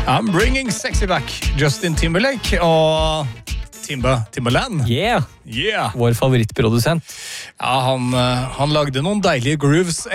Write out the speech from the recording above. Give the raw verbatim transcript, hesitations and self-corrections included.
I'm bringing sexy back. Justin Timberlake og Timba, Timbaland. Yeah, Yeah. vår favorittprodusent. Ja, han, han lagde noen deilige grooves